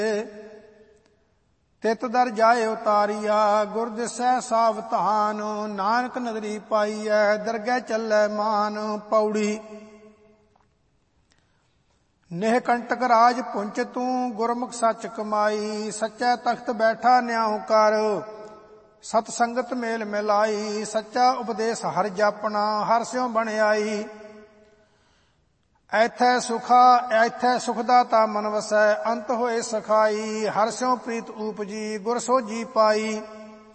ਤਿਤ ਦਰ ਜਾਏ ਉਤਾਰੀਆ, ਗੁਰ ਦਿਸੈ ਸਾਵਧਾਨ। ਨਾਨਕ ਨਗਰੀ ਪਾਈਐ, ਦਰਗਹਿ ਚੱਲੈ ਮਾਨ। ਪੌੜੀ। ਨੇਹ ਕੰਟਕ ਰਾਜ ਪੁੰਚ ਤੂੰ, ਗੁਰਮੁਖ ਸੱਚ ਕਮਾਈ। ਸੱਚੈ ਤਖਤ ਬੈਠਾ ਨਿਆਉ ਕਰ, ਸਤ ਸੰਗਤ ਮੇਲ ਮਿਲਾਈ। ਸੱਚਾ ਉਪਦੇਸ ਹਰਿ ਜਾਪਣਾ, ਹਰਿ ਸਿਉ ਬਣਿਆਈ। ਐਥੈ ਸੁਖ ਦਾਤਾ ਮਨ ਵਸੈ, ਅੰਤ ਹੋਏ ਸਖਾਈ। ਹਰਿ ਸਿਉ ਪ੍ਰੀਤ ਊਪਜੀ, ਗੁਰ ਸੋਝੀ ਪਾਈ।